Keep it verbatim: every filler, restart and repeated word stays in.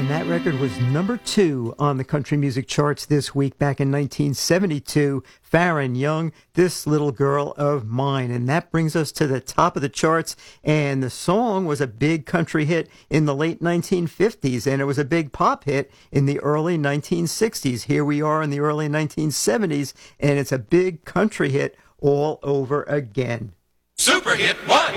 And that record was number two on the country music charts this week back in nineteen seventy-two. Faron Young, This Little Girl of Mine. And that brings us to the top of the charts. And the song was a big country hit in the late nineteen fifties. And it was a big pop hit in the early nineteen sixties. Here we are in the early nineteen seventies. And it's a big country hit all over again. Super Hit One.